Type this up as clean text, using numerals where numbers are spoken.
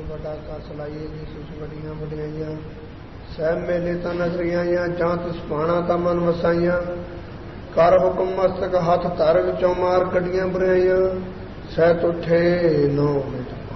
वड्डा कस लाइए जिस वड्डियां वड्डियाइयां सह मेले तां नगरियां जां तिस पाणा तां मन वसाइयां कर हुकम मस्तक हथ धर विचों मार कढ़ियां बुराइयां सह तुठे नौ मिट